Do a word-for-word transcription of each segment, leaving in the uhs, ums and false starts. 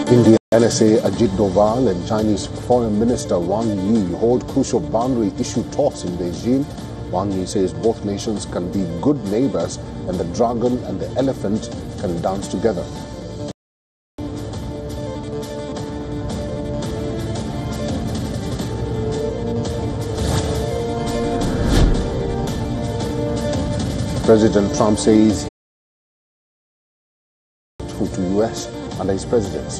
Indian N S A Ajit Doval and Chinese Foreign Minister Wang Yi hold crucial boundary issue talks in Beijing. Wang Yi says both nations can be good neighbors and the dragon and the elephant can dance together. President Trump says to U S under his presidency.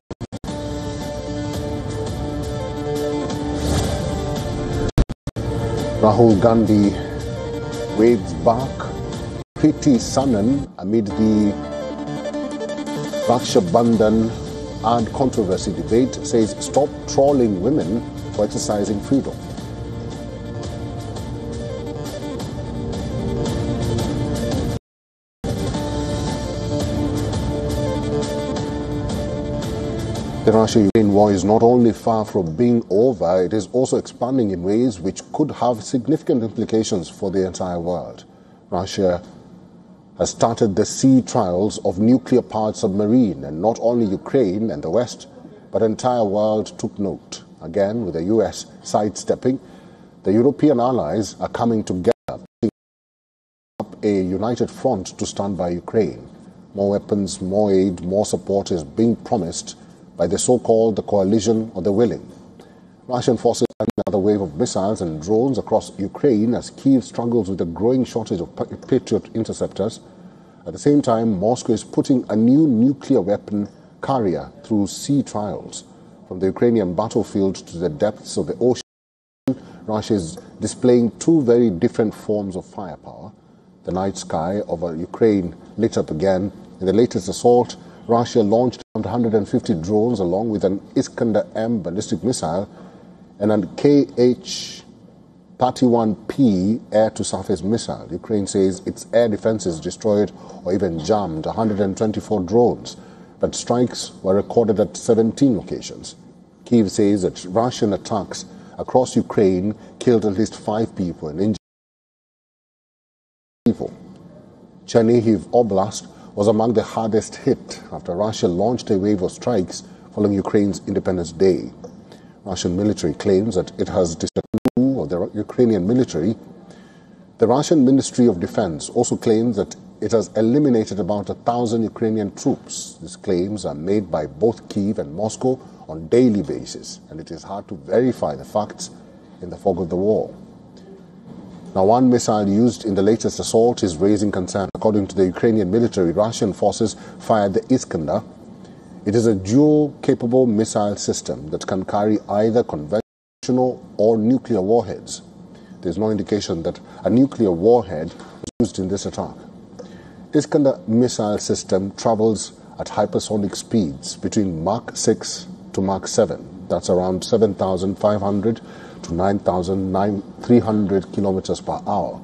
Rahul Gandhi waves back Preeti Sanan amid the Raksha Bandhan and controversy debate, says stop trolling women for exercising freedom. The Russia-Ukraine war is not only far from being over, it is also expanding in ways which could have significant implications for the entire world. Russia has started the sea trials of nuclear-powered submarine, and not only Ukraine and the West, but the entire world took note. Again, with the U S sidestepping, the European allies are coming together, putting up a united front to stand by Ukraine. More weapons, more aid, more support is being promised by the so-called the coalition of the willing. Russian forces are another wave of missiles and drones across Ukraine as Kyiv struggles with a growing shortage of Patriot interceptors. At the same time, Moscow is putting a new nuclear weapon carrier through sea trials. From the Ukrainian battlefield to the depths of the ocean, Russia is displaying two very different forms of firepower. The night sky over Ukraine lit up again. In the latest assault, Russia launched one hundred fifty drones along with an Iskander M ballistic missile and a K H thirty-one P air-to-surface missile. Ukraine says its air defenses destroyed or even jammed one hundred twenty-four drones, but strikes were recorded at seventeen locations. Kyiv says that Russian attacks across Ukraine killed at least five people and injured people. Chernihiv Oblast was among the hardest hit after Russia launched a wave of strikes following Ukraine's Independence Day. Russian military claims that it has destroyed two of the Ukrainian military. The Russian Ministry of Defense also claims that it has eliminated about a thousand Ukrainian troops. These claims are made by both Kyiv and Moscow on a daily basis, and it is hard to verify the facts in the fog of the war. Now, one missile used in the latest assault is raising concern. According to the Ukrainian military, Russian forces fired the Iskander. It is a dual-capable missile system that can carry either conventional or nuclear warheads. There is no indication that a nuclear warhead was used in this attack. Iskander missile system travels at hypersonic speeds between Mach six to Mach seven. That's around seven thousand five hundred to nine thousand three hundred kilometers per hour.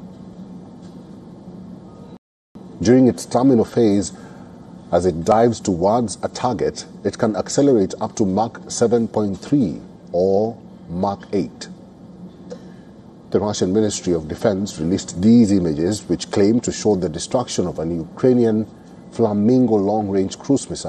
During its terminal phase, as it dives towards a target, it can accelerate up to Mach seven point three or Mach eight. The Russian Ministry of Defense released these images, which claim to show the destruction of an Ukrainian Flamingo long-range cruise missile